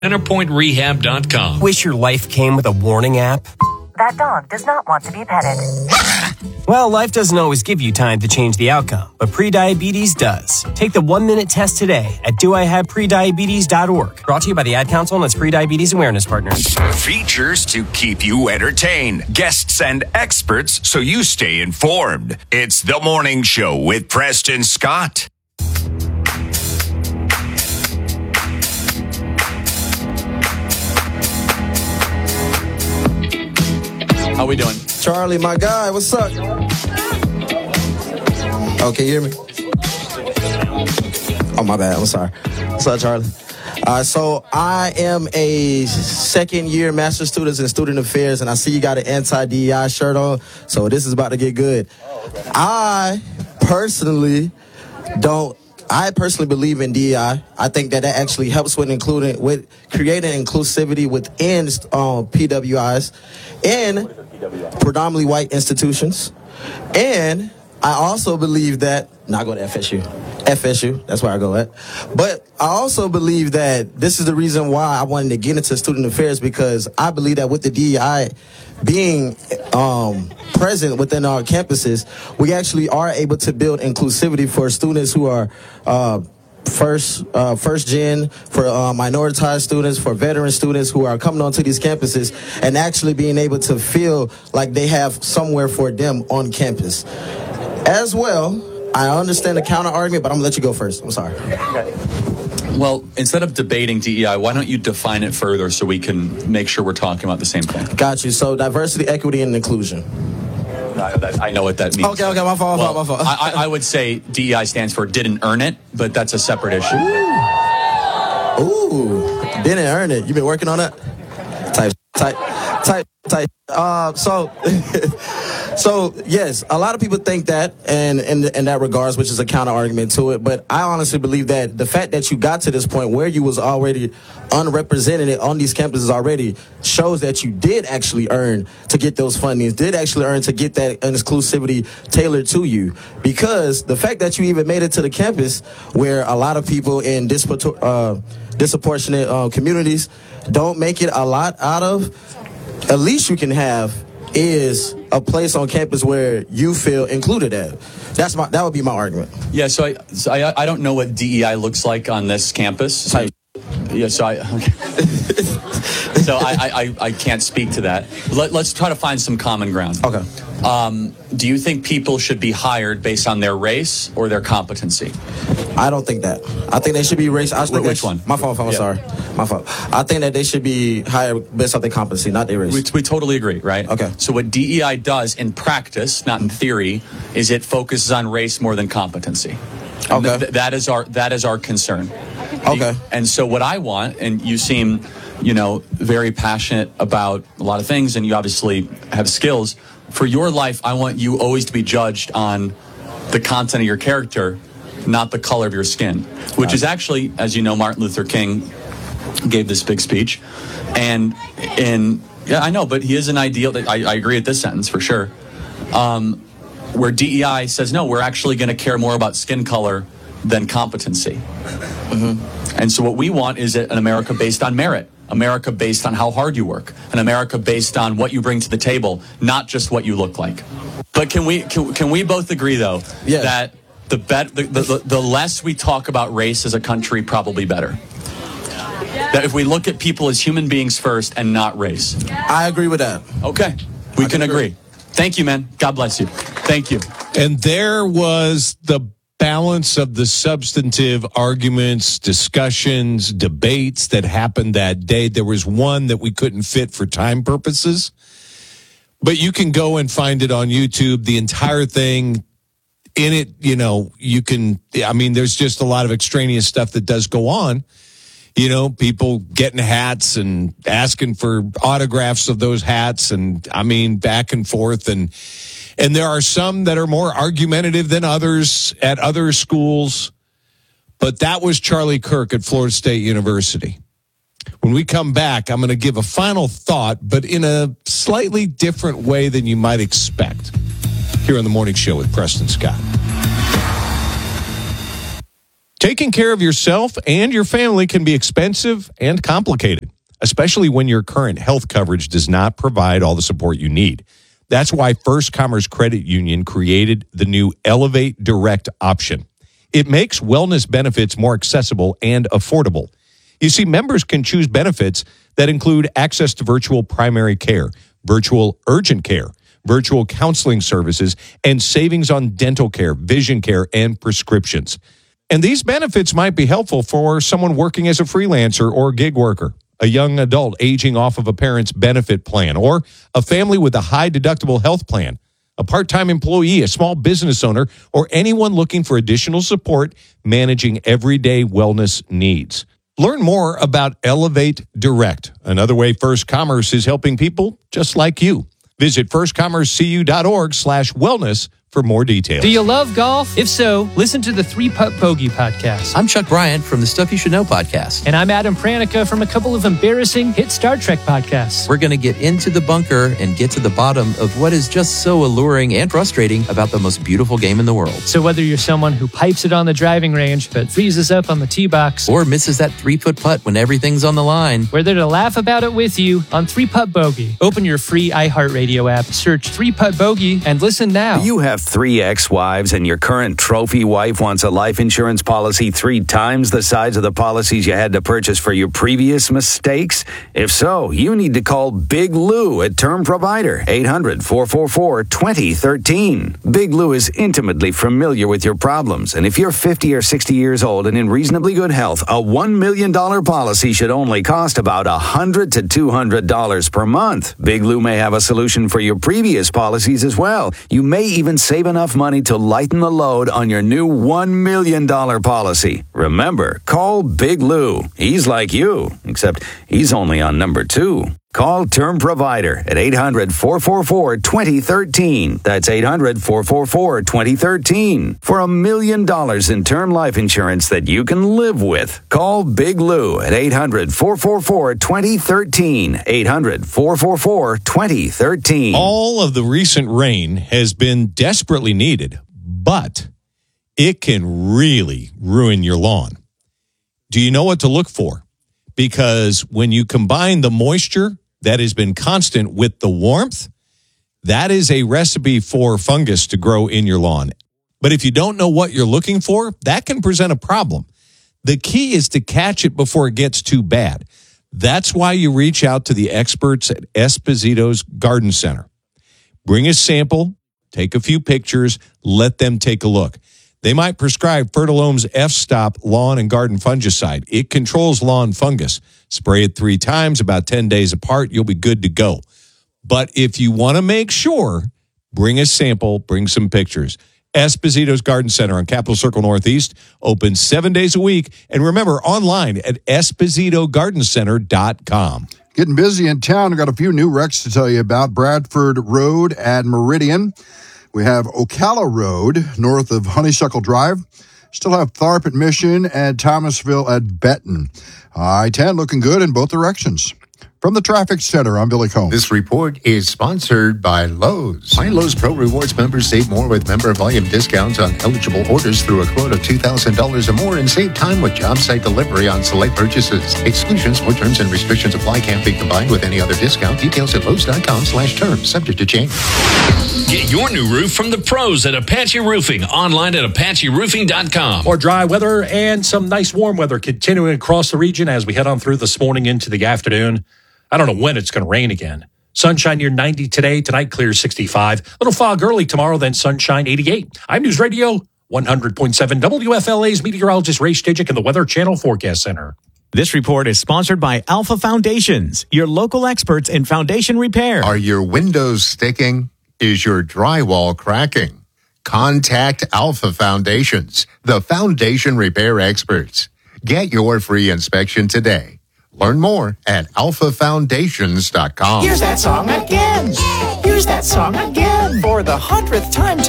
CenterPointRehab.com. Wish your life came with a warning app? That dog does not want to be petted. Well, life doesn't always give you time to change the outcome, but prediabetes does. Take the 1-minute test today at doihaveprediabetes.org. Brought to you by the Ad Council and its Prediabetes Awareness Partners. Features to keep you entertained. Guests and experts so you stay informed. It's The Morning Show with Preston Scott. How we doing? Charlie, my guy, what's up? Oh, can you hear me? Oh, my bad. I'm sorry. What's up, Charlie? So I am a second-year master's student in student affairs, and I see you got an anti-DEI shirt on, so this is about to get good. I personally believe in DEI. I think that actually helps with creating inclusivity within PWIs and predominantly white institutions. And I also believe that, I go to FSU, that's where I go at. But I also believe that this is the reason why I wanted to get into student affairs, because I believe that with the DEI being present within our campuses, we actually are able to build inclusivity for students who are first gen, for minoritized students, for veteran students who are coming onto these campuses and actually being able to feel like they have somewhere for them on campus. As well, I understand the counter argument, but I'm going to let you go first. I'm sorry. Well, instead of debating DEI, why don't you define it further so we can make sure we're talking about the same thing? Got you. So diversity, equity, and inclusion. I know what that means. Okay, my fault. I would say DEI stands for didn't earn it, but that's a separate issue. Ooh, didn't earn it. You been working on that? Type. So yes, a lot of people think that, and in that regards, which is a counter argument to it. But I honestly believe that the fact that you got to this point where you was already unrepresented on these campuses already shows that you did actually earn to get those fundings, did actually earn to get that exclusivity tailored to you. Because the fact that you even made it to the campus where a lot of people in disproportionate communities don't make it a lot out of, at least you can have is a place on campus where you feel included at. That would be my argument. Yeah, so I don't know what DEI looks like on this campus. I can't speak to that. Let's try to find some common ground. Okay. Do you think people should be hired based on their race or their competency? I don't think that. I think they should be race. Which one? My fault. I'm sorry. My fault. I think that they should be hired based on their competency, not their race. We totally agree, right? Okay. So what DEI does in practice, not in theory, is it focuses on race more than competency. And okay. That is our concern. Okay. And so what I want, and you seem, very passionate about a lot of things, and you obviously have skills. For your life, I want you always to be judged on the content of your character, not the color of your skin, which is actually, as you know, Martin Luther King gave this big speech. And I know, but he is an ideal. I agree with this sentence for sure. Where DEI says, no, we're actually going to care more about skin color than competency. Mm-hmm. And so what we want is an America based on merit. America based on how hard you work, an America based on what you bring to the table, not just what you look like. But can we both agree though that the less we talk about race as a country, probably better? That if we look at people as human beings first and not race. I agree with that. Okay, we can agree. Thank you, man. God bless you. Thank you. And there was the balance of the substantive arguments, discussions, debates that happened that day. There was one that we couldn't fit for time purposes, but you can go and find it on YouTube, the entire thing. In it, you can, there's just a lot of extraneous stuff that does go on. People getting hats and asking for autographs of those hats and, back and forth. And there are some that are more argumentative than others at other schools. But that was Charlie Kirk at Florida State University. When we come back, I'm going to give a final thought, but in a slightly different way than you might expect. Here on The Morning Show with Preston Scott. Taking care of yourself and your family can be expensive and complicated, especially when your current health coverage does not provide all the support you need. That's why First Commerce Credit Union created the new Elevate Direct option. It makes wellness benefits more accessible and affordable. You see, members can choose benefits that include access to virtual primary care, virtual urgent care, virtual counseling services, and savings on dental care, vision care, and prescriptions. And these benefits might be helpful for someone working as a freelancer or gig worker, a young adult aging off of a parent's benefit plan, or a family with a high deductible health plan, a part-time employee, a small business owner, or anyone looking for additional support managing everyday wellness needs. Learn more about Elevate Direct, another way First Commerce is helping people just like you. Visit firstcommercecu.org/wellness for more details. Do you love golf? If so, listen to the 3-Putt Bogey podcast. I'm Chuck Bryant from the Stuff You Should Know podcast. And I'm Adam Pranica from a couple of embarrassing hit Star Trek podcasts. We're going to get into the bunker and get to the bottom of what is just so alluring and frustrating about the most beautiful game in the world. So whether you're someone who pipes it on the driving range but freezes up on the tee box, or misses that 3-foot putt when everything's on the line, we're there to laugh about it with you on 3-Putt Bogey. Open your free iHeartRadio app, search 3-Putt Bogey, and listen now. You have 3 ex-wives and your current trophy wife wants a life insurance policy 3 times the size of the policies you had to purchase for your previous mistakes? If so, you need to call Big Lou at Term Provider, 800-444-2013. Big Lou is intimately familiar with your problems, and if you're 50 or 60 years old and in reasonably good health, a $1 million policy should only cost about $100 to $200 per month. Big Lou may have a solution for your previous policies as well. You may even save enough money to lighten the load on your new $1 million policy. Remember, call Big Lou. He's like you, except he's only on number 2. Call Term Provider at 800-444-2013. That's 800-444-2013 for $1 million in term life insurance that you can live with. Call Big Lou at 800-444-2013. 800-444-2013. All of the recent rain has been desperately needed, but it can really ruin your lawn. Do you know what to look for? Because when you combine the moisture that has been constant with the warmth, that is a recipe for fungus to grow in your lawn. But if you don't know what you're looking for, that can present a problem. The key is to catch it before it gets too bad. That's why you reach out to the experts at Esposito's Garden Center. Bring a sample, take a few pictures, let them take a look. They might prescribe Fertilome's F-Stop lawn and garden fungicide. It controls lawn fungus. Spray it 3 times, about 10 days apart. You'll be good to go. But if you want to make sure, bring a sample, bring some pictures. Esposito's Garden Center on Capitol Circle Northeast, open 7 days a week. And remember, online at EspositoGardenCenter.com. Getting busy in town. I've got a few new wrecks to tell you about. Bradford Road at Meridian. We have Ocala Road north of Honeysuckle Drive. Still have Tharp at Mission and Thomasville at Benton. I-10 looking good in both directions. From the Traffic Center, I'm Billy Combs. This report is sponsored by Lowe's. My Lowe's Pro Rewards members save more with member volume discounts on eligible orders through a quote of $2,000 or more and save time with job site delivery on select purchases. Exclusions or terms and restrictions apply. Can't be combined with any other discount. Details at Lowe's.com/terms. Subject to change. Get your new roof from the pros at Apache Roofing. Online at ApacheRoofing.com. More dry weather and some nice warm weather continuing across the region as we head on through this morning into the afternoon. I don't know when it's going to rain again. Sunshine near 90 today. Tonight, clear 65. Little fog early tomorrow, then sunshine 88. I'm News Radio 100.7 WFLA's meteorologist Ray Stijik in the Weather Channel Forecast Center. This report is sponsored by Alpha Foundations, your local experts in foundation repair. Are your windows sticking? Is your drywall cracking? Contact Alpha Foundations, the foundation repair experts. Get your free inspection today. Learn more at alphafoundations.com. Here's that song again. Here's that song again. For the 100th time today.